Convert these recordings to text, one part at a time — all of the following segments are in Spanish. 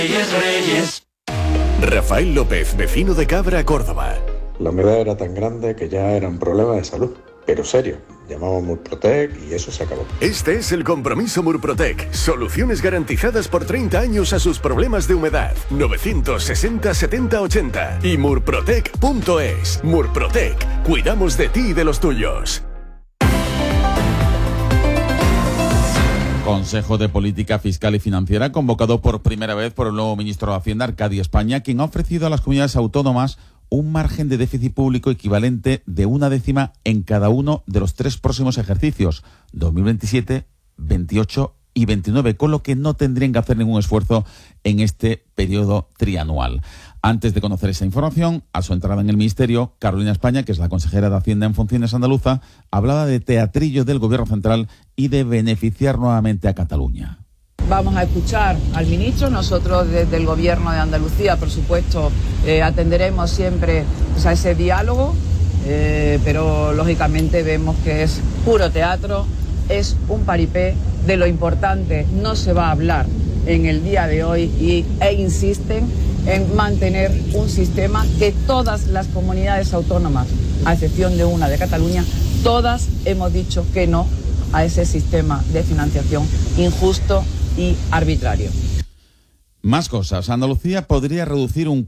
Rafael López, vecino de Cabra, Córdoba. La humedad era tan grande que ya era un problema de salud, pero serio. Llamamos Murprotec y eso se acabó. Este es el compromiso Murprotec. Soluciones garantizadas por 30 años a sus problemas de humedad. 960 70 80 y murprotec.es. Murprotec. Cuidamos de ti y de los tuyos. Consejo de Política Fiscal y Financiera convocado por primera vez por el nuevo ministro de Hacienda, Arcadio España, quien ha ofrecido a las comunidades autónomas un margen de déficit público equivalente de 1/10 en cada uno de los 3 próximos ejercicios, 2027, 28 y 29, con lo que no tendrían que hacer ningún esfuerzo en este periodo trianual. Antes de conocer esa información, a su entrada en el Ministerio, Carolina España, que es la consejera de Hacienda en funciones andaluza, hablaba de teatrillo del Gobierno central y de beneficiar nuevamente a Cataluña. Vamos a escuchar al ministro. Nosotros desde el Gobierno de Andalucía, por supuesto, atenderemos siempre a ese diálogo, pero lógicamente vemos que es puro teatro, es un paripé. De lo importante no se va a hablar en el día de hoy e insisten en mantener un sistema que todas las comunidades autónomas, a excepción de una de Cataluña, todas hemos dicho que no a ese sistema de financiación injusto y arbitrario. Más cosas. Andalucía podría reducir un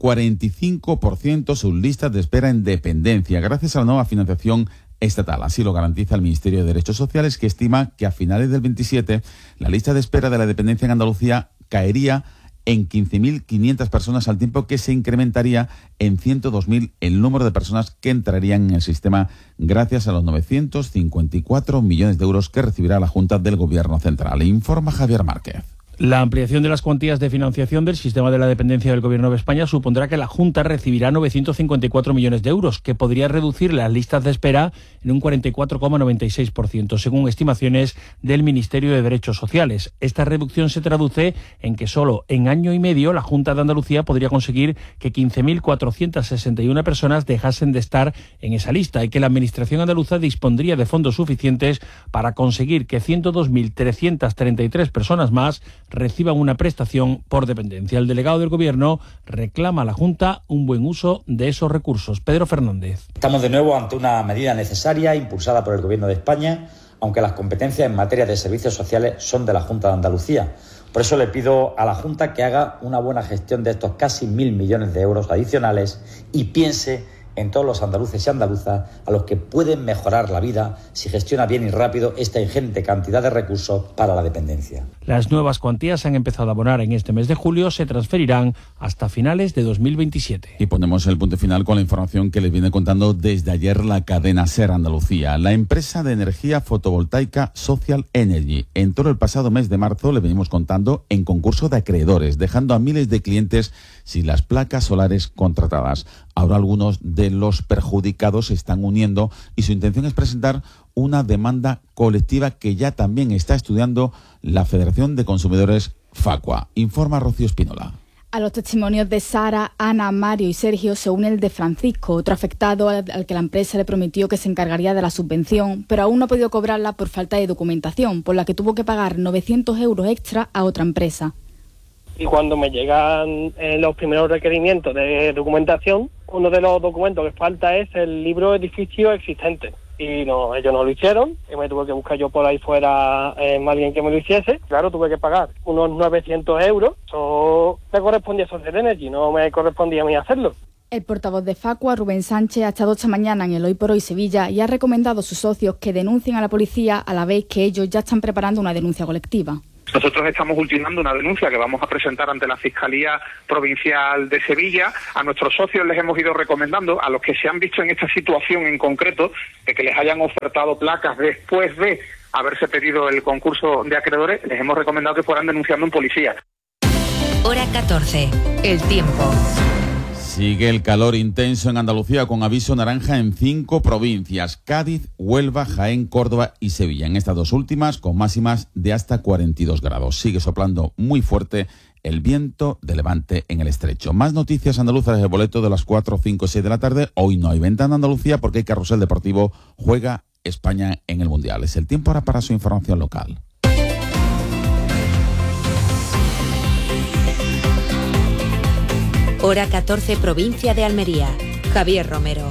45% sus listas de espera en dependencia gracias a la nueva financiación estatal. Así lo garantiza el Ministerio de Derechos Sociales, que estima que a finales del 27 la lista de espera de la dependencia en Andalucía caería en 15.500 personas, al tiempo que se incrementaría en 102.000 el número de personas que entrarían en el sistema gracias a los 954 millones de euros que recibirá la Junta del Gobierno Central. Informa Javier Márquez. La ampliación de las cuantías de financiación del sistema de la dependencia del Gobierno de España supondrá que la Junta recibirá 954 millones de euros, que podría reducir las listas de espera en un 44,96%, según estimaciones del Ministerio de Derechos Sociales. Esta reducción se traduce en que solo en año y medio la Junta de Andalucía podría conseguir que 15.461 personas dejasen de estar en esa lista y que la Administración andaluza dispondría de fondos suficientes para conseguir que 102.333 personas más reciban una prestación por dependencia. El delegado del Gobierno reclama a la Junta un buen uso de esos recursos. Pedro Fernández. Estamos de nuevo ante una medida necesaria impulsada por el Gobierno de España, aunque las competencias en materia de servicios sociales son de la Junta de Andalucía. Por eso le pido a la Junta que haga una buena gestión de estos casi 1.000 millones de euros adicionales y piense en todos los andaluces y andaluzas a los que pueden mejorar la vida si gestiona bien y rápido esta ingente cantidad de recursos para la dependencia. Las nuevas cuantías se han empezado a abonar en este mes de julio, se transferirán hasta finales de 2027. Y ponemos el punto final con la información que les viene contando desde ayer la cadena SER Andalucía. La empresa de energía fotovoltaica Social Energy entró el pasado mes de marzo, le venimos contando, en concurso de acreedores, dejando a miles de clientes sin las placas solares contratadas. Ahora algunos de los perjudicados se están uniendo y su intención es presentar una demanda colectiva que ya también está estudiando la Federación de Consumidores Facua. Informa Rocío Espínola. A los testimonios de Sara, Ana, Mario y Sergio se une el de Francisco, otro afectado al que la empresa le prometió que se encargaría de la subvención, pero aún no ha podido cobrarla por falta de documentación, por la que tuvo que pagar 900 euros extra a otra empresa. Y cuando me llegan los primeros requerimientos de documentación, uno de los documentos que falta es el libro de edificio existente. Y no, ellos no lo hicieron, y me tuve que buscar yo por ahí fuera alguien que me lo hiciese. Claro, tuve que pagar unos 900 euros. Eso me correspondía a Social Energy, no me correspondía a mí hacerlo. El portavoz de Facua, Rubén Sánchez, ha estado esta mañana en el Hoy por Hoy Sevilla y ha recomendado a sus socios que denuncien a la policía a la vez que ellos ya están preparando una denuncia colectiva. Nosotros estamos ultimando una denuncia que vamos a presentar ante la Fiscalía Provincial de Sevilla. A nuestros socios les hemos ido recomendando, a los que se han visto en esta situación en concreto, de que les hayan ofertado placas después de haberse pedido el concurso de acreedores, les hemos recomendado que fueran denunciando en policía. Hora 14. El tiempo. Sigue el calor intenso en Andalucía con aviso naranja en 5 provincias: Cádiz, Huelva, Jaén, Córdoba y Sevilla. En estas dos últimas con máximas de hasta 42 grados. Sigue soplando muy fuerte el viento de levante en el estrecho. Más noticias andaluzas del boleto de las 4, 5, 6 de la tarde. Hoy no hay venta en Andalucía porque hay carrusel deportivo. Juega España en el Mundial. Es el tiempo ahora para su información local. Hora 14, provincia de Almería. Javier Romero.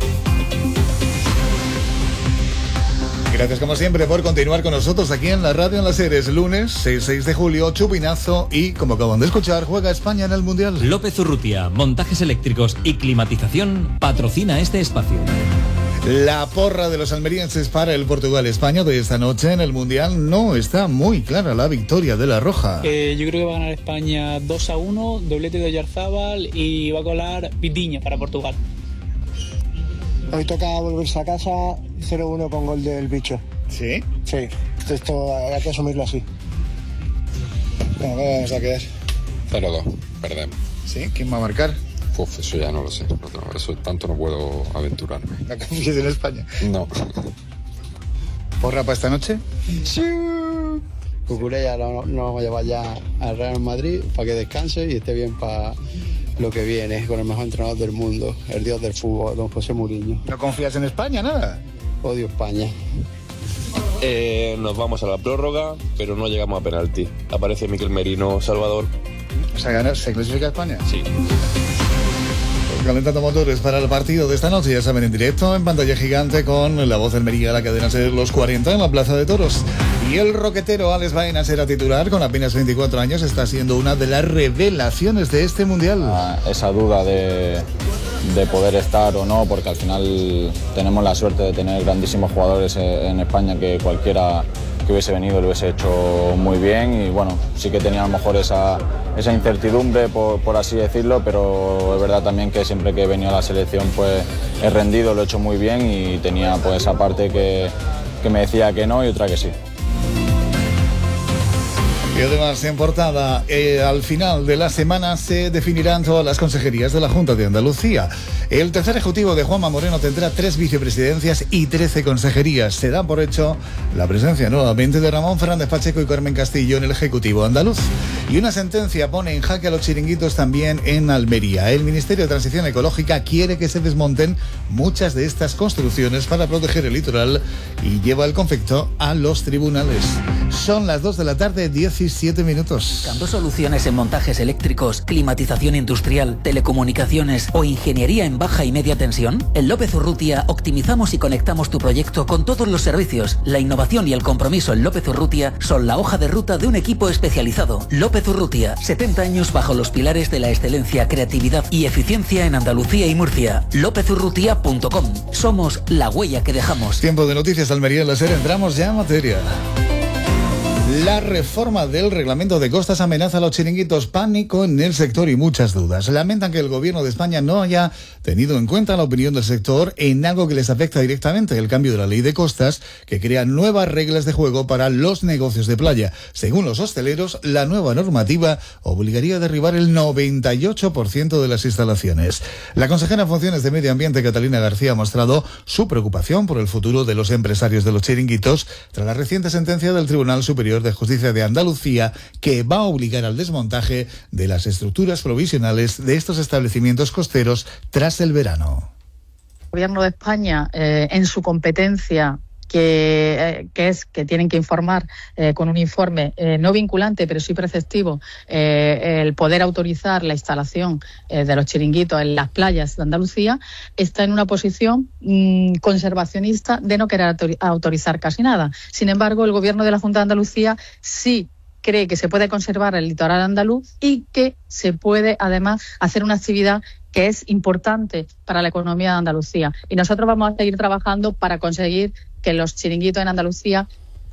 Gracias como siempre por continuar con nosotros aquí en la radio en las series. Lunes 6 de julio, chupinazo y, como acaban de escuchar, juega España en el Mundial. López Urrutia, montajes eléctricos y climatización, patrocina este espacio. La porra de los almerienses para el Portugal-España de esta noche en el Mundial no está muy clara la victoria de la Roja. Yo creo que va a ganar España 2-1, doblete de Oyarzábal y va a colar Vitinha para Portugal. Hoy toca volverse a casa 0-1 con gol del bicho. ¿Sí? Sí, esto hay que asumirlo así. Bueno, ¿cómo vamos a quedar? 0-2, perdemos. ¿Sí? ¿Quién va a marcar? Uf, eso ya no lo sé. Eso tanto no puedo aventurarme. ¿No confías en España? No. ¿Porra para esta noche? Sí. Cucurella lo vamos a llevar ya al Real Madrid para que descanse y esté bien para lo que viene con el mejor entrenador del mundo, el dios del fútbol, don José Mourinho. ¿No confías en España, nada? Odio España. Nos vamos a la prórroga, pero no llegamos a penalti. Aparece Miquel Merino, Salvador. O sea, ¿se clasifica España? Sí. Calentando motores para el partido de esta noche, ya saben, en directo, en pantalla gigante, con la voz del Almería, la cadena SER los 40 en la Plaza de Toros. Y el roquetero Alex Baena será titular, con apenas 24 años, está siendo una de las revelaciones de este Mundial. Esa duda de poder estar o no, porque al final tenemos la suerte de tener grandísimos jugadores en España que cualquiera que hubiese venido lo hubiese hecho muy bien, y bueno, sí que tenía a lo mejor esa incertidumbre, por así decirlo, pero es verdad también que siempre que he venido a la selección pues he rendido, lo he hecho muy bien, y tenía pues esa parte que me decía que no y otra que sí. Y además, en portada, al final de la semana se definirán todas las consejerías de la Junta de Andalucía. El tercer ejecutivo de Juanma Moreno tendrá 3 vicepresidencias y 13 consejerías. Se da por hecho la presencia nuevamente de Ramón Fernández Pacheco y Carmen Castillo en el Ejecutivo andaluz. Y una sentencia pone en jaque a los chiringuitos también en Almería. El Ministerio de Transición Ecológica quiere que se desmonten muchas de estas construcciones para proteger el litoral y lleva el conflicto a los tribunales. Son las 2 de la tarde, 17 minutos. Buscando soluciones en montajes eléctricos, climatización industrial, telecomunicaciones o ingeniería en baja y media tensión. En López Urrutia optimizamos y conectamos tu proyecto con todos los servicios. La innovación y el compromiso en López Urrutia son la hoja de ruta de un equipo especializado. López Urrutia, 70 años bajo los pilares de la excelencia, creatividad y eficiencia en Andalucía y Murcia. lopezurrutia.com. Somos la huella que dejamos. Tiempo de noticias Almería en la SER. Entramos ya en materia. La reforma del reglamento de costas amenaza a los chiringuitos, pánico en el sector y muchas dudas. Lamentan que el gobierno de España no haya tenido en cuenta la opinión del sector en algo que les afecta directamente, el cambio de la ley de costas, que crea nuevas reglas de juego para los negocios de playa. Según los hosteleros, la nueva normativa obligaría a derribar el 98% de las instalaciones. La consejera en funciones de Medio Ambiente, Catalina García, ha mostrado su preocupación por el futuro de los empresarios de los chiringuitos tras la reciente sentencia del Tribunal Superior de Justicia de Andalucía, que va a obligar al desmontaje de las estructuras provisionales de estos establecimientos costeros tras el verano. El Gobierno de España, en su competencia, que tienen que informar con un informe no vinculante, pero sí preceptivo, el poder autorizar la instalación de los chiringuitos en las playas de Andalucía, está en una posición conservacionista de no querer autorizar casi nada. Sin embargo, el Gobierno de la Junta de Andalucía sí cree que se puede conservar el litoral andaluz y que se puede además hacer una actividad que es importante para la economía de Andalucía. Y nosotros vamos a seguir trabajando para conseguir que los chiringuitos en Andalucía,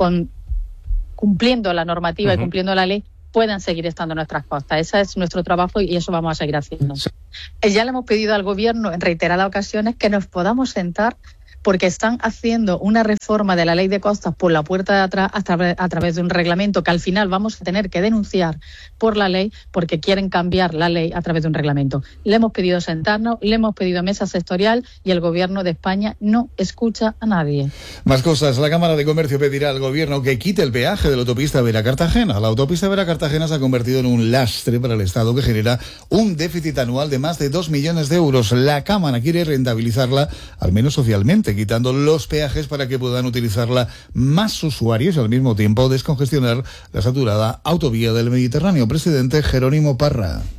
cumpliendo la normativa y cumpliendo la ley, puedan seguir estando en nuestras costas. Ese es nuestro trabajo y eso vamos a seguir haciendo. Ya le hemos pedido al Gobierno en reiteradas ocasiones que nos podamos sentar, porque están haciendo una reforma de la ley de costas por la puerta de atrás a través de un reglamento que al final vamos a tener que denunciar por la ley, porque quieren cambiar la ley a través de un reglamento. Le hemos pedido sentarnos, le hemos pedido mesa sectorial y el Gobierno de España no escucha a nadie. Más cosas. La Cámara de Comercio pedirá al Gobierno que quite el peaje de la autopista Vera-Cartagena. La autopista Vera-Cartagena se ha convertido en un lastre para el Estado que genera un déficit anual de más de 2 millones de euros. La Cámara quiere rentabilizarla, al menos socialmente, quitando los peajes para que puedan utilizarla más usuarios y al mismo tiempo descongestionar la saturada autovía del Mediterráneo. Presidente Jerónimo Parra.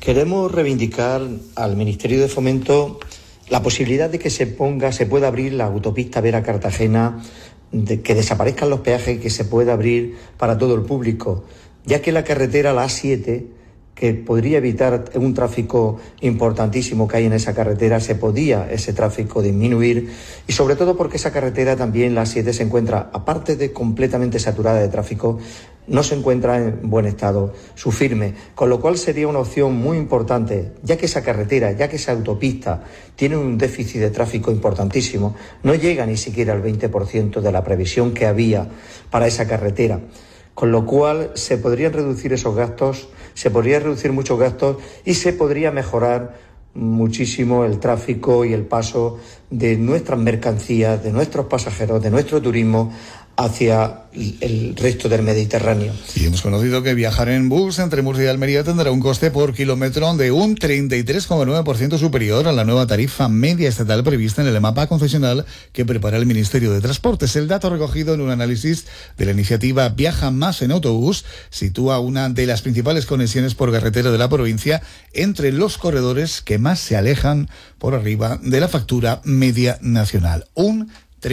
Queremos reivindicar al Ministerio de Fomento la posibilidad de que se pueda abrir la autopista Vera-Cartagena, de que desaparezcan los peajes y que se pueda abrir para todo el público, ya que la carretera, la A7, que podría evitar un tráfico importantísimo que hay en esa carretera, se podía ese tráfico disminuir, y sobre todo porque esa carretera también, la A7, se encuentra, aparte de completamente saturada de tráfico, no se encuentra en buen estado su firme, con lo cual sería una opción muy importante, ya que esa carretera, ya que esa autopista tiene un déficit de tráfico importantísimo, no llega ni siquiera al 20% de la previsión que había para esa carretera, con lo cual se podrían reducir esos gastos, se podría reducir muchos gastos y se podría mejorar muchísimo el tráfico y el paso de nuestras mercancías, de nuestros pasajeros, de nuestro turismo hacia el resto del Mediterráneo. Y hemos conocido que viajar en bus entre Murcia y Almería tendrá un coste por kilómetro de un 33,9% superior a la nueva tarifa media estatal prevista en el mapa concesional que prepara el Ministerio de Transportes. El dato recogido en un análisis de la iniciativa Viaja Más en Autobús sitúa una de las principales conexiones por carretera de la provincia entre los corredores que más se alejan por arriba de la factura media nacional. Un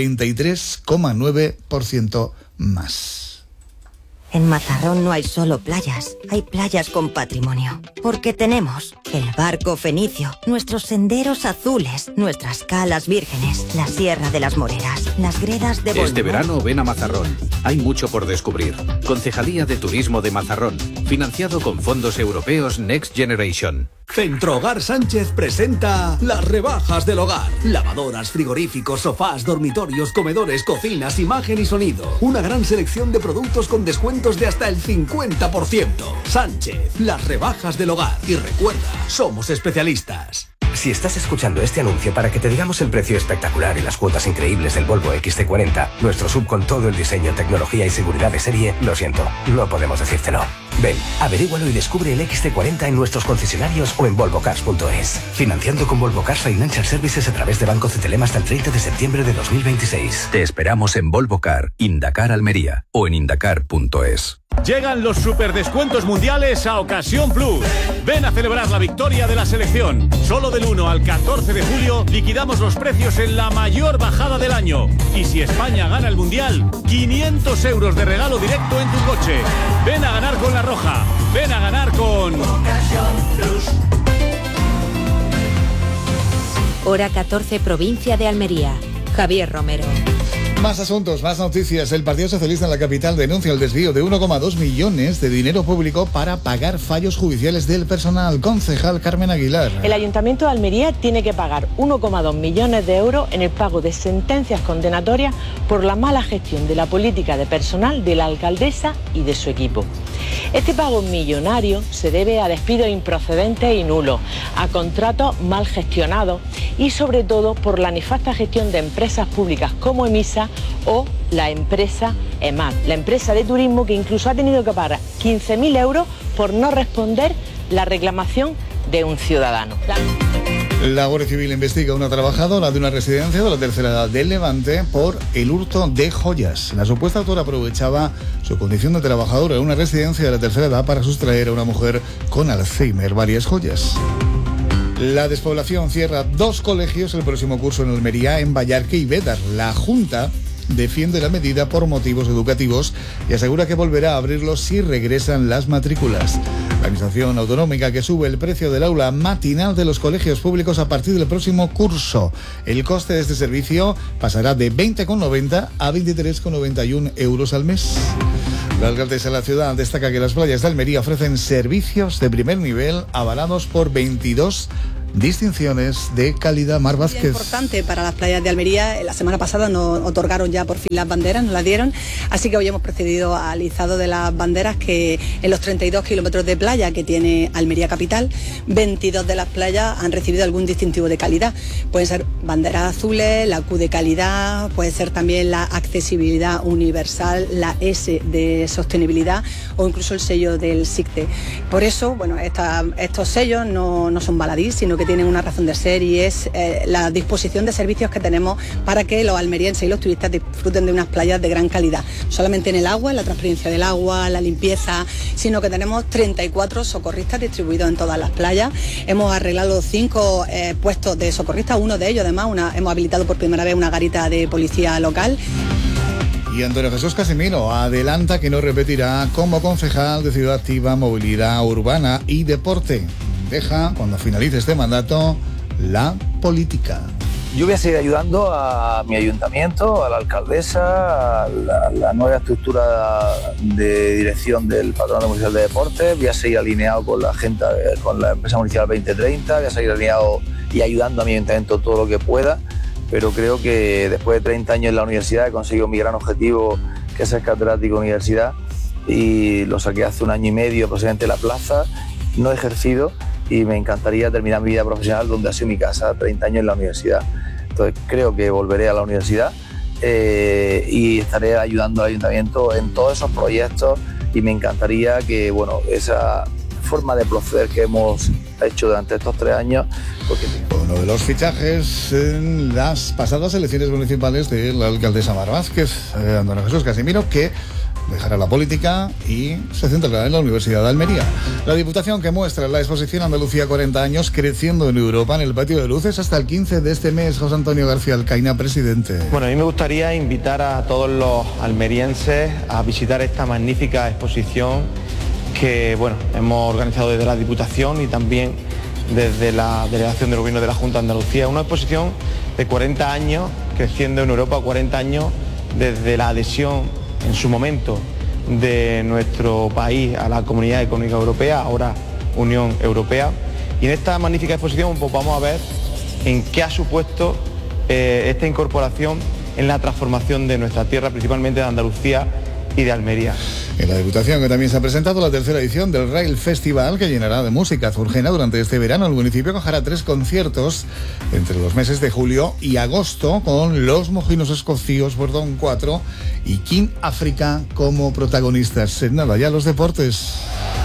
33,9% más. En Mazarrón no hay solo playas, hay playas con patrimonio. Porque tenemos el barco fenicio, nuestros senderos azules, nuestras calas vírgenes, la Sierra de las Moreras, las gredas de Bolmón. Este verano ven a Mazarrón. Hay mucho por descubrir. Concejalía de Turismo de Mazarrón. Financiado con fondos europeos Next Generation. Centrohogar Sánchez presenta las rebajas del hogar. Lavadoras, frigoríficos, sofás, dormitorios, comedores, cocinas, imagen y sonido. Una gran selección de productos con descuentos de hasta el 50%. Sánchez, las rebajas del hogar. Y recuerda, somos especialistas. Si estás escuchando este anuncio para que te digamos el precio espectacular y las cuotas increíbles del Volvo XC40, nuestro SUV con todo el diseño, tecnología y seguridad de serie, lo siento, no podemos decírtelo. Ven, averígualo y descubre el XC40 en nuestros concesionarios o en volvocars.es. Financiando con Volvo Cars Financial Services a través de Banco CTLM hasta el 30 de septiembre de 2026. Te esperamos en Volvo Car, Indacar Almería o en indacar.es. Llegan los superdescuentos mundiales a Ocasión Plus. Ven a celebrar la victoria de la selección. Solo del 1 al 14 de julio liquidamos los precios en la mayor bajada del año. Y si España gana el Mundial, 500 euros de regalo directo en tu coche. Ven a ganar con La Roja. Ven a ganar con Ocasión Plus. Hora 14, provincia de Almería. Javier Romero. Más asuntos, más noticias. El Partido Socialista en la capital denuncia el desvío de 1,2 millones de dinero público para pagar fallos judiciales del personal. Concejal Carmen Aguilar. El Ayuntamiento de Almería tiene que pagar 1,2 millones de euros en el pago de sentencias condenatorias por la mala gestión de la política de personal de la alcaldesa y de su equipo. Este pago millonario se debe a despidos improcedentes y nulos, a contratos mal gestionados y sobre todo por la nefasta gestión de empresas públicas como Emisa o la empresa EMAD, la empresa de turismo que incluso ha tenido que pagar 15.000 euros por no responder la reclamación de un ciudadano. La Guardia Civil investiga a una trabajadora de una residencia de la tercera edad del Levante por el hurto de joyas. La supuesta autora aprovechaba su condición de trabajadora en una residencia de la tercera edad para sustraer a una mujer con Alzheimer varias joyas. La despoblación cierra 2 colegios el próximo curso en Almería, en Vallarque y Bédar. La Junta defiende la medida por motivos educativos y asegura que volverá a abrirlos si regresan las matrículas. La Administración Autonómica que sube el precio del aula matinal de los colegios públicos a partir del próximo curso. El coste de este servicio pasará de 20,90 a 23,91 euros al mes. La alcaldesa de la ciudad destaca que las playas de Almería ofrecen servicios de primer nivel avalados por 22 distinciones de calidad. Mar Vázquez. Es importante para las playas de Almería. La semana pasada nos otorgaron ya por fin las banderas, nos las dieron, así que hoy hemos procedido al izado de las banderas que en los 32 kilómetros de playa que tiene Almería capital, 22 de las playas han recibido algún distintivo de calidad. Pueden ser banderas azules, la Q de calidad, puede ser también la accesibilidad universal, la S de sostenibilidad o incluso el sello del SICTE. Por eso, bueno, estos sellos no son baladí, sino que siempre tienen una razón de ser, y es la disposición de servicios que tenemos para que los almerienses y los turistas disfruten de unas playas de gran calidad. Solamente en el agua, en la transferencia del agua, la limpieza, sino que tenemos 34 socorristas distribuidos en todas las playas. Hemos arreglado 5 puestos de socorristas, uno de ellos además, hemos habilitado por primera vez una garita de policía local. Y Antonio Jesús Casimiro adelanta que no repetirá como concejal de Ciudad Activa, Movilidad Urbana y Deporte. Deja, cuando finalice este mandato, la política. Yo voy a seguir ayudando a mi ayuntamiento, a la alcaldesa, a la nueva estructura de dirección del Patronato Municipal de Deportes. Voy a seguir alineado con la gente, con la empresa municipal 2030. Voy a seguir alineado y ayudando a mi ayuntamiento todo lo que pueda. Pero creo que después de 30 años en la universidad he conseguido mi gran objetivo, que es ser catedrático de universidad, y lo saqué hace 1 año y medio aproximadamente en la plaza. No he ejercido y me encantaría terminar mi vida profesional donde ha sido mi casa, 30 años en la universidad. Entonces creo que volveré a la universidad y estaré ayudando al ayuntamiento en todos esos proyectos, y me encantaría que, bueno, esa forma de proceder que hemos hecho durante estos 3 años. Porque uno de los fichajes en las pasadas elecciones municipales de la alcaldesa Mar Vázquez, Antonio Jesús Casimiro, que dejará la política y se centrará en la Universidad de Almería. La Diputación, que muestra la exposición Andalucía 40 años creciendo en Europa en el Patio de Luces hasta el 15 de este mes. José Antonio García Alcaina, presidente. Bueno, a mí me gustaría invitar a todos los almerienses a visitar esta magnífica exposición que, bueno, hemos organizado desde la Diputación y también desde la Delegación del Gobierno de la Junta de Andalucía. Una exposición de 40 años creciendo en Europa, 40 años desde la adhesión en su momento de nuestro país a la Comunidad Económica Europea, ahora Unión Europea. Y en esta magnífica exposición pues vamos a ver en qué ha supuesto esta incorporación en la transformación de nuestra tierra, principalmente de Andalucía y de Almería. En la Diputación, que también se ha presentado la tercera edición del Rail Festival, que llenará de música azurjena durante este verano. El municipio acogerá 3 conciertos entre los meses de julio y agosto, con Los Mojinos Escocíos, Bordón 4 y King África como protagonistas. Nada, ya los deportes.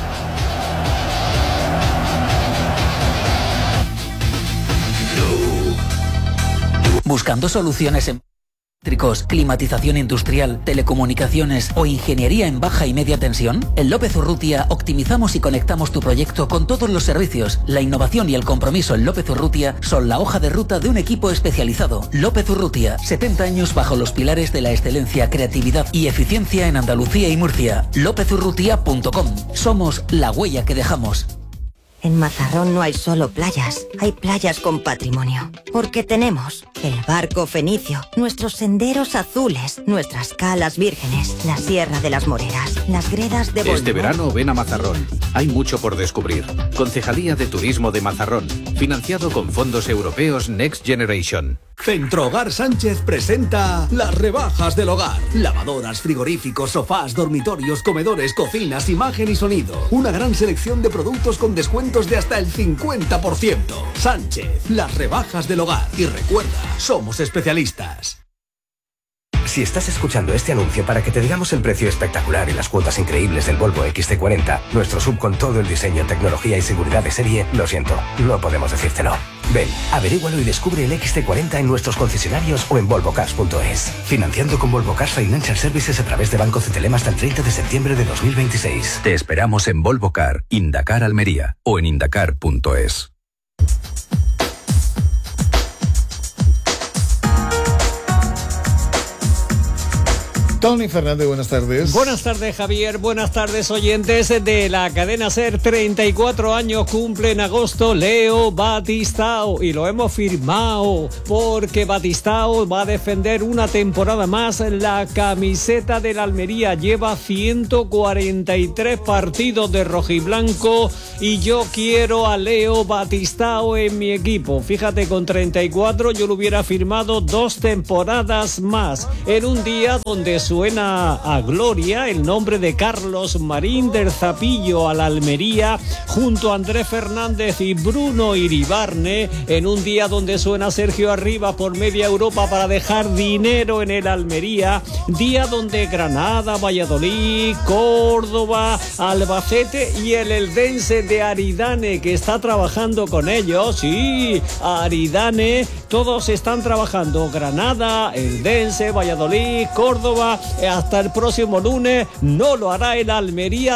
Buscando soluciones en eléctricos, climatización industrial, telecomunicaciones o ingeniería en baja y media tensión? En López Urrutia optimizamos y conectamos tu proyecto con todos los servicios. La innovación y el compromiso en López Urrutia son la hoja de ruta de un equipo especializado. López Urrutia, 70 años bajo los pilares de la excelencia, creatividad y eficiencia en Andalucía y Murcia. lopezurrutia.com. Somos la huella que dejamos. En Mazarrón no hay solo playas, hay playas con patrimonio. Porque tenemos el barco fenicio, nuestros senderos azules, nuestras calas vírgenes, la Sierra de las Moreras, las gredas de Este verano ven a Mazarrón. Hay mucho por descubrir. Concejalía de Turismo de Mazarrón. Financiado con fondos europeos Next Generation. Centro Hogar Sánchez presenta las rebajas del hogar. Lavadoras, frigoríficos, sofás, dormitorios, comedores, cocinas, imagen y sonido. Una gran selección de productos con descuentos de hasta el 50%. Sánchez, las rebajas del hogar. Y recuerda, somos especialistas. Si estás escuchando este anuncio para que te digamos el precio espectacular y las cuotas increíbles del Volvo XC40, nuestro SUV con todo el diseño, tecnología y seguridad de serie, lo siento, no podemos decírtelo. Ven, averígualo y descubre el XC40 en nuestros concesionarios o en volvocars.es. Financiando con Volvo Cars Financial Services a través de Banco Cetelem hasta el 30 de septiembre de 2026. Te esperamos en Volvo Car, Indacar Almería o en indacar.es. Tony Fernández, buenas tardes. Buenas tardes, Javier. Buenas tardes, oyentes de la cadena SER. 34 años cumple en agosto Leo Batistao y lo hemos firmado porque Batistao va a defender una temporada más la camiseta de la Almería. Lleva 143 partidos de rojiblanco y yo quiero a Leo Batistao en mi equipo. Fíjate, con 34 yo lo hubiera firmado 2 temporadas más en un día donde suena a gloria el nombre de Carlos Marín del Zapillo a la Almería junto a Andrés Fernández y Bruno Iribarne, en un día donde suena Sergio Arribas por media Europa para dejar dinero en el Almería, día donde Granada, Valladolid, Córdoba, Albacete y el Eldense de Aridane, que está trabajando con ellos. Sí, Aridane, todos están trabajando. Granada, Eldense, Valladolid, Córdoba, hasta el próximo lunes. No lo hará el Almería